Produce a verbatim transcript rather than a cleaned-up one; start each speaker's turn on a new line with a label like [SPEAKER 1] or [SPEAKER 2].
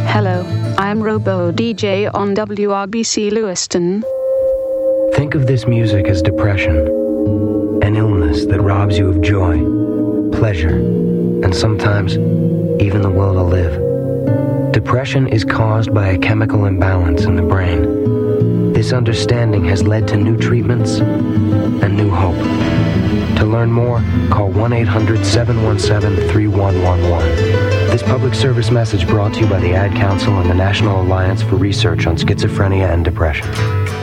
[SPEAKER 1] Hello, I'm Robo D J on W R B C Lewiston.
[SPEAKER 2] Think of this music as depression, an illness that robs you of joy, pleasure, and sometimes even the will to live. Depression is caused by a chemical imbalance in the brain. This understanding has led to new treatments and new hope. To learn more, call one eight hundred seven one seven three one one one. This public service message brought to you by the Ad Council and the National Alliance for Research on Schizophrenia and Depression.